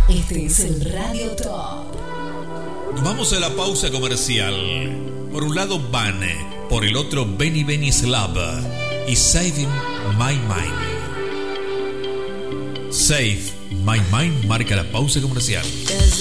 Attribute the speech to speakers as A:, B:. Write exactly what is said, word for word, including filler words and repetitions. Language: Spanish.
A: Este es el Radio Top.
B: Vamos a la pausa comercial. Por un lado Vane, por el otro Benny Benny Slab y Saving My Mind. Save My Mind marca la pausa comercial.